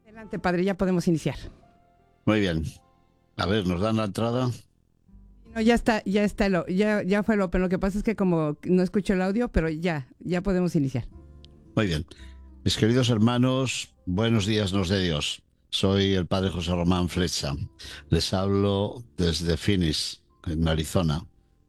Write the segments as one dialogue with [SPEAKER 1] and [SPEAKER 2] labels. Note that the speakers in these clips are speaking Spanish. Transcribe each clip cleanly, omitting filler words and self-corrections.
[SPEAKER 1] Adelante, padre, ya podemos iniciar.
[SPEAKER 2] Muy bien. A ver, ¿nos dan la entrada?
[SPEAKER 1] No, ya fue el open. Lo que pasa es que como no escucho el audio, pero ya podemos iniciar.
[SPEAKER 2] Muy bien. Mis queridos hermanos, buenos días nos dé Dios. Soy el padre José Román Flecha. Les hablo desde Phoenix, en Arizona.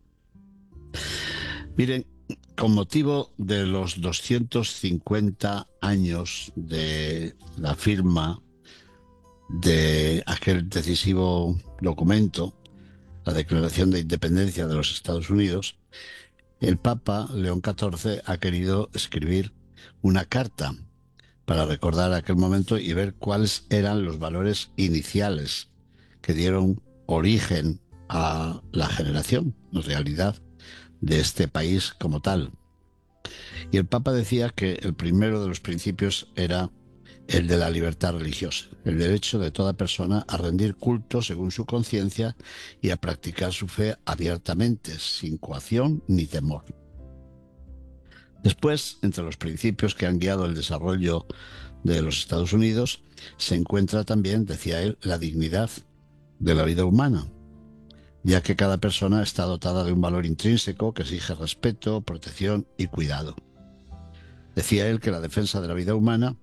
[SPEAKER 2] Miren, con motivo de los 250 años de la firma de aquel decisivo documento, la Declaración de Independencia de los Estados Unidos, el Papa León XIV ha querido escribir una carta para recordar aquel momento y ver cuáles eran los valores iniciales que dieron origen a la generación, en realidad, de este país como tal. Y el Papa decía que el primero de los principios era el de la libertad religiosa, el derecho de toda persona a rendir culto según su conciencia y a practicar su fe abiertamente, sin coacción ni temor. Después, entre los principios que han guiado el desarrollo de los Estados Unidos, se encuentra también, decía él, la dignidad de la vida humana, ya que cada persona está dotada de un valor intrínseco que exige respeto, protección y cuidado. Decía él que la defensa de la vida humana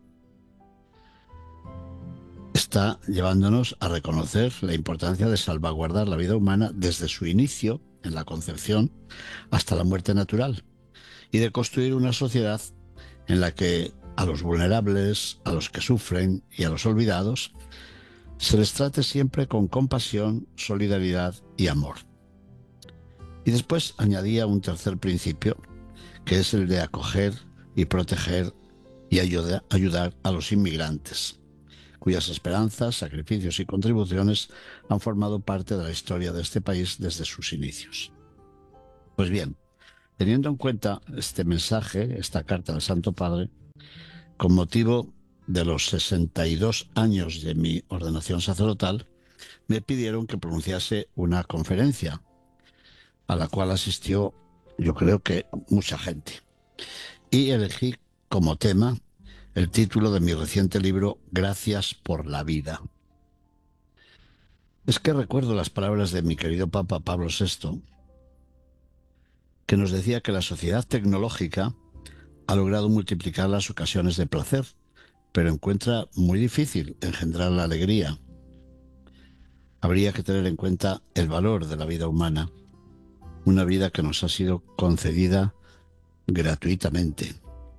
[SPEAKER 2] está llevándonos a reconocer la importancia de salvaguardar la vida humana desde su inicio, en la concepción, hasta la muerte natural, y de construir una sociedad en la que a los vulnerables, a los que sufren y a los olvidados se les trate siempre con compasión, solidaridad y amor. Y después añadía un tercer principio, que es el de acoger y proteger y ayudar a los inmigrantes, cuyas esperanzas, sacrificios y contribuciones han formado parte de la historia de este país desde sus inicios. Pues bien, teniendo en cuenta este mensaje, esta carta del Santo Padre, con motivo de los 62 años de mi ordenación sacerdotal, me pidieron que pronunciase una conferencia a la cual asistió, yo creo que mucha gente. Y elegí como tema el título de mi reciente libro, Gracias por la vida. Es que recuerdo las palabras de mi querido Papa Pablo VI, que nos decía que la sociedad tecnológica ha logrado multiplicar las ocasiones de placer, pero encuentra muy difícil engendrar la alegría. Habría que tener en cuenta el valor de la vida humana, una vida que nos ha sido concedida gratuitamente.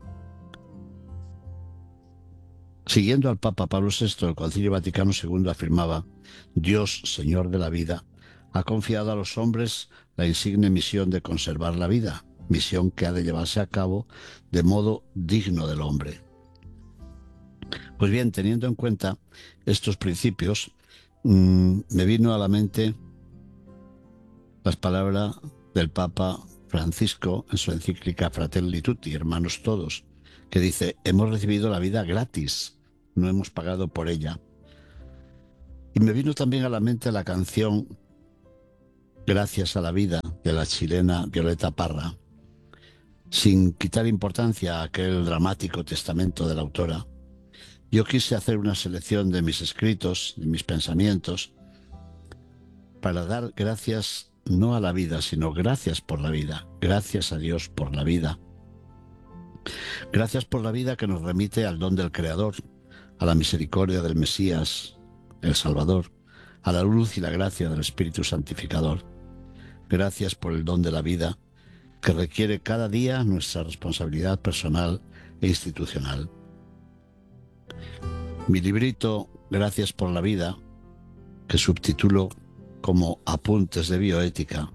[SPEAKER 2] Siguiendo al Papa Pablo VI, el Concilio Vaticano II afirmaba: Dios, Señor de la vida, ha confiado a los hombres la insigne misión de conservar la vida, misión que ha de llevarse a cabo de modo digno del hombre. Pues bien, teniendo en cuenta estos principios, me vino a la mente las palabras del Papa Francisco en su encíclica Fratelli Tutti, hermanos todos, que dice: hemos recibido la vida gratis, no hemos pagado por ella. Y me vino también a la mente la canción Gracias a la vida, de la chilena Violeta Parra. Sin quitar importancia a aquel dramático testamento de la autora, yo quise hacer una selección de mis escritos, de mis pensamientos, para dar gracias no a la vida, sino gracias por la vida. Gracias a Dios por la vida. Gracias por la vida que nos remite al don del Creador, a la misericordia del Mesías, el Salvador, a la luz y la gracia del Espíritu Santificador. Gracias por el don de la vida, que requiere cada día nuestra responsabilidad personal e institucional. Mi librito Gracias por la vida, que subtitulo como Apuntes de Bioética,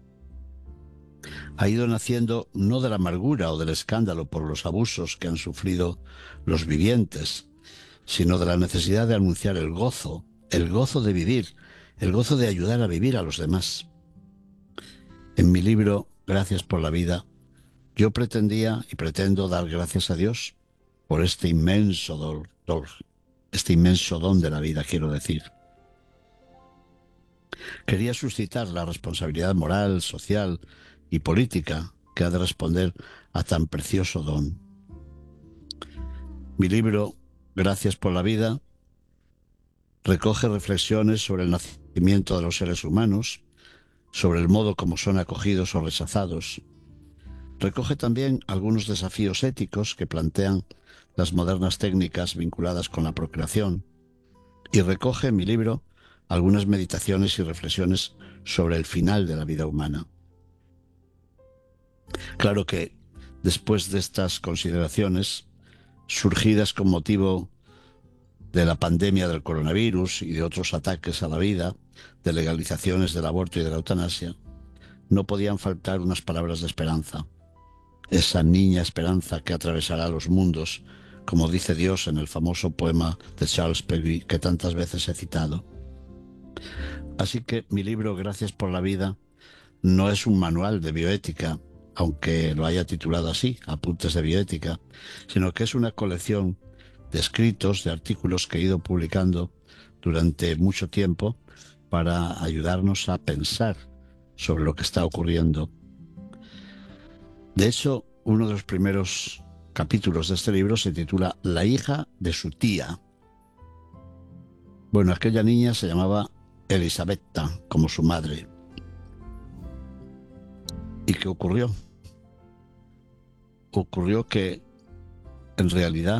[SPEAKER 2] ha ido naciendo no de la amargura o del escándalo por los abusos que han sufrido los vivientes, sino de la necesidad de anunciar el gozo de vivir, el gozo de ayudar a vivir a los demás. En mi libro Gracias por la vida, yo pretendía y pretendo dar gracias a Dios por este inmenso don de la vida, quiero decir. Quería suscitar la responsabilidad moral, social y política que ha de responder a tan precioso don. Mi libro Gracias por la vida recoge reflexiones sobre el nacimiento de los seres humanos, sobre el modo como son acogidos o rechazados. Recoge también algunos desafíos éticos que plantean las modernas técnicas vinculadas con la procreación, y recoge en mi libro algunas meditaciones y reflexiones sobre el final de la vida humana. Claro que después de estas consideraciones, surgidas con motivo de la pandemia del coronavirus y de otros ataques a la vida, de legalizaciones del aborto y de la eutanasia, no podían faltar unas palabras de esperanza. Esa niña esperanza que atravesará los mundos, como dice Dios en el famoso poema de Charles Peguy que tantas veces he citado. Así que mi libro Gracias por la vida no es un manual de bioética, aunque lo haya titulado así, Apuntes de bioética, sino que es una colección de escritos, de artículos que he ido publicando durante mucho tiempo para ayudarnos a pensar sobre lo que está ocurriendo. De hecho, uno de los primeros capítulos de este libro se titula La hija de su tía. Bueno, aquella niña se llamaba Elisabetta, como su madre. ¿Y qué ocurrió? Ocurrió que, en realidad,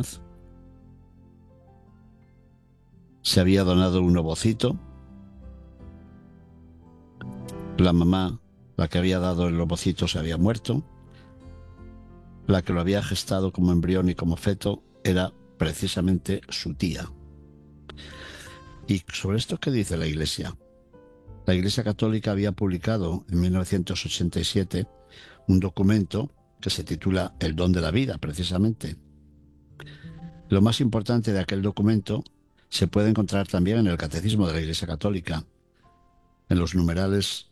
[SPEAKER 2] se había donado un ovocito. La mamá, la que había dado el ovocito, se había muerto. La que lo había gestado como embrión y como feto era precisamente su tía. ¿Y sobre esto qué dice la Iglesia? La Iglesia Católica había publicado en 1987 un documento que se titula El don de la vida, precisamente. Lo más importante de aquel documento se puede encontrar también en el Catecismo de la Iglesia Católica, en los numerales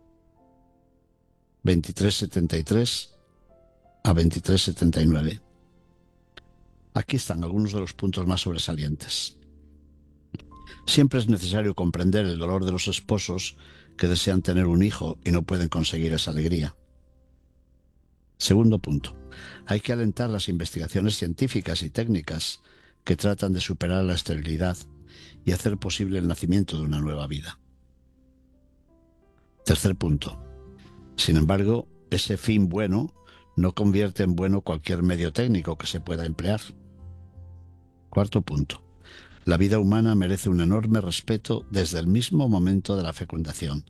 [SPEAKER 2] 2373 a 2379. Aquí están algunos de los puntos más sobresalientes. Siempre es necesario comprender el dolor de los esposos que desean tener un hijo y no pueden conseguir esa alegría. Segundo punto, hay que alentar las investigaciones científicas y técnicas que tratan de superar la esterilidad y hacer posible el nacimiento de una nueva vida. Tercer punto, sin embargo, ese fin bueno no convierte en bueno cualquier medio técnico que se pueda emplear. Cuarto punto, la vida humana merece un enorme respeto desde el mismo momento de la fecundación.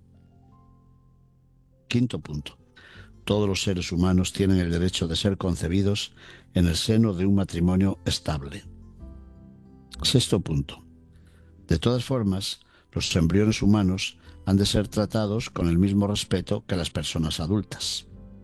[SPEAKER 2] Quinto punto, todos los seres humanos tienen el derecho de ser concebidos en el seno de un matrimonio estable. Sexto punto, de todas formas, los embriones humanos han de ser tratados con el mismo respeto que las personas adultas.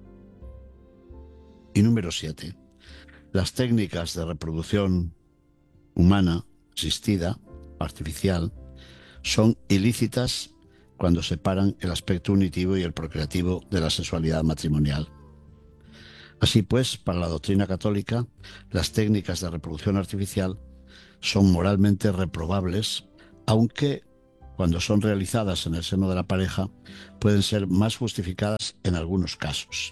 [SPEAKER 2] Y número 7. Las técnicas de reproducción humana, asistida, artificial, son ilícitas cuando separan el aspecto unitivo y el procreativo de la sexualidad matrimonial. Así pues, para la doctrina católica, las técnicas de reproducción artificial son moralmente reprobables, aunque cuando son realizadas en el seno de la pareja pueden ser más justificadas en algunos casos.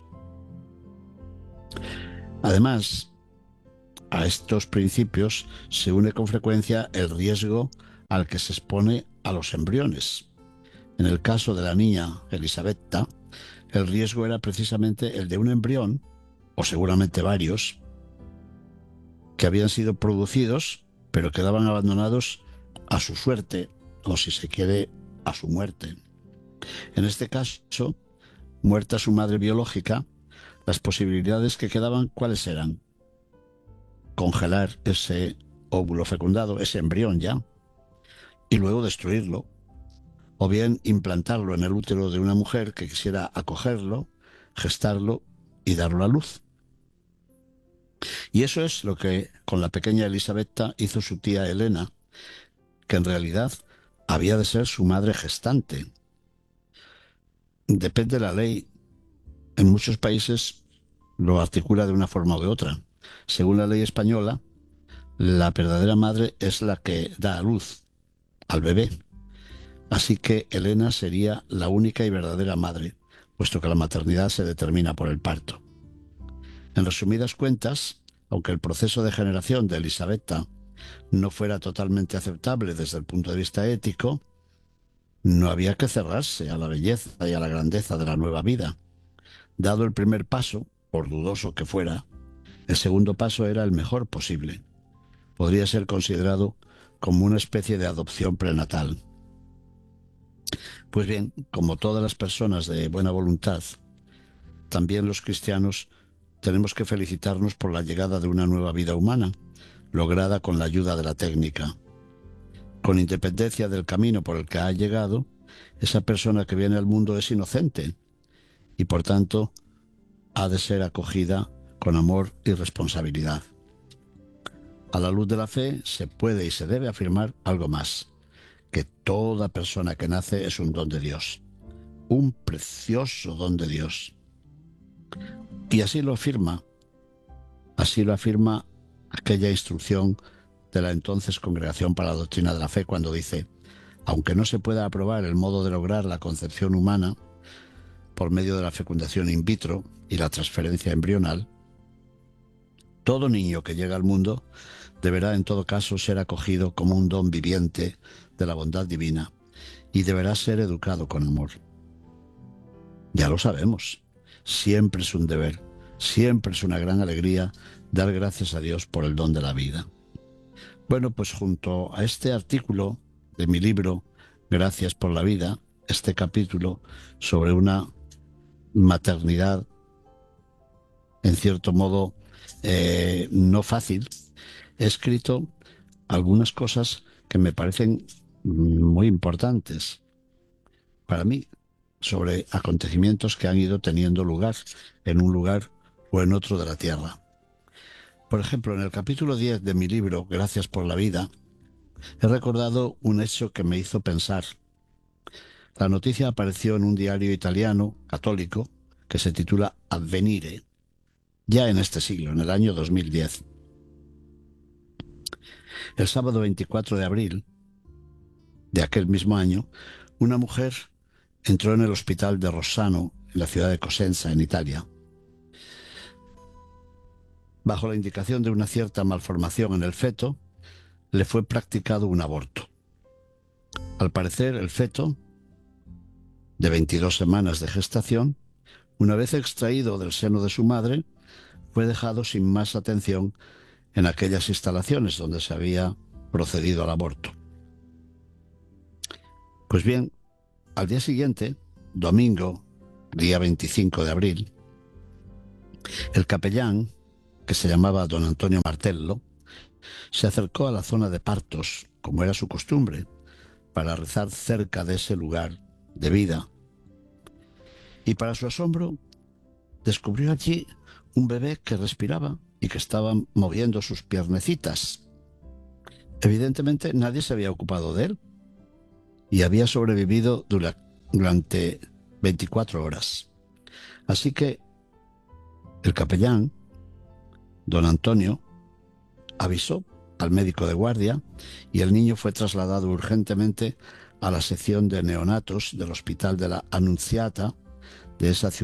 [SPEAKER 2] Además, a estos principios se une con frecuencia el riesgo al que se expone a los embriones. En el caso de la niña Elisabetta, el riesgo era precisamente el de un embrión, o seguramente varios, que habían sido producidos, pero quedaban abandonados a su suerte, o si se quiere, a su muerte. En este caso, muerta su madre biológica, las posibilidades que quedaban, ¿cuáles eran? Congelar ese óvulo fecundado, ese embrión ya, y luego destruirlo, o bien implantarlo en el útero de una mujer que quisiera acogerlo, gestarlo y darlo a luz. Y eso es lo que con la pequeña Elisabetta hizo su tía Elena, que en realidad había de ser su madre gestante. Depende de la ley. En muchos países lo articula de una forma u de otra. Según la ley española, la verdadera madre es la que da a luz al bebé. Así que Elena sería la única y verdadera madre, puesto que la maternidad se determina por el parto. En resumidas cuentas, aunque el proceso de generación de Elisabetta no fuera totalmente aceptable desde el punto de vista ético, no había que cerrarse a la belleza y a la grandeza de la nueva vida. Dado el primer paso, por dudoso que fuera, el segundo paso era el mejor posible. Podría ser considerado como una especie de adopción prenatal. Pues bien, como todas las personas de buena voluntad, también los cristianos tenemos que felicitarnos por la llegada de una nueva vida humana, lograda con la ayuda de la técnica. Con independencia del camino por el que ha llegado, esa persona que viene al mundo es inocente y, por tanto, ha de ser acogida con amor y responsabilidad. A la luz de la fe se puede y se debe afirmar algo más, que toda persona que nace es un don de Dios, un precioso don de Dios. Y así lo afirma aquella instrucción de la entonces Congregación para la Doctrina de la Fe cuando dice: aunque no se pueda aprobar el modo de lograr la concepción humana por medio de la fecundación in vitro y la transferencia embrional, todo niño que llega al mundo deberá en todo caso ser acogido como un don viviente de la bondad divina y deberá ser educado con amor. Ya lo sabemos, siempre es un deber, siempre es una gran alegría dar gracias a Dios por el don de la vida. Bueno, pues junto a este artículo de mi libro Gracias por la vida, este capítulo sobre una maternidad en cierto modo no fácil, he escrito algunas cosas que me parecen muy importantes para mí sobre acontecimientos que han ido teniendo lugar en un lugar o en otro de la tierra. Por ejemplo, en el capítulo 10 de mi libro Gracias por la vida, he recordado un hecho que me hizo pensar. La noticia apareció en un diario italiano católico que se titula Avvenire, ya en este siglo, en el año 2010. El sábado 24 de abril de aquel mismo año, una mujer entró en el hospital de Rossano, en la ciudad de Cosenza, en Italia, bajo la indicación de una cierta malformación en el feto. Le fue practicado un aborto. Al parecer, el feto, de 22 semanas de gestación, una vez extraído del seno de su madre, fue dejado sin más atención en aquellas instalaciones donde se había procedido al aborto. Pues bien, al día siguiente, domingo, día 25 de abril, el capellán, que se llamaba don Antonio Martello, se acercó a la zona de partos, como era su costumbre, para rezar cerca de ese lugar de vida. Y para su asombro, descubrió allí un bebé que respiraba y que estaba moviendo sus piernecitas. Evidentemente nadie se había ocupado de él y había sobrevivido durante 24 horas. Así que el capellán, don Antonio, avisó al médico de guardia y el niño fue trasladado urgentemente a la sección de neonatos del Hospital de la Annunziata de esa ciudad